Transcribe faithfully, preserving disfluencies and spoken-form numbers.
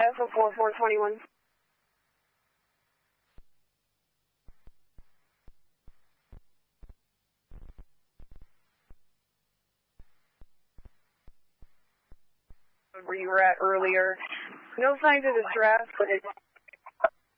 distress of four four twenty-one. Where you were at earlier. No signs of distress, but it's